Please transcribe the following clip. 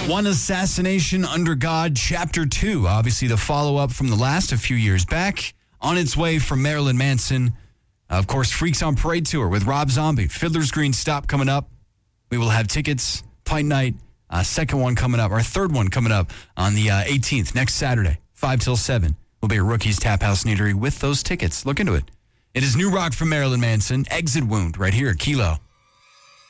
One Assassination Under God, Chapter 2. Obviously, the follow-up from the last a few years back. On its way from Marilyn Manson. Of course, Freaks on Parade Tour with Rob Zombie. Fiddler's Green Stop coming up. We will have tickets. Pint Night. Second one coming up. Our third one coming up on the 18th, next Saturday, 5 till 7. We'll be at Rookie's Tap House and Eatery with those tickets. Look into it. It is new rock from Marilyn Manson. Exit Wound right here at Kilo.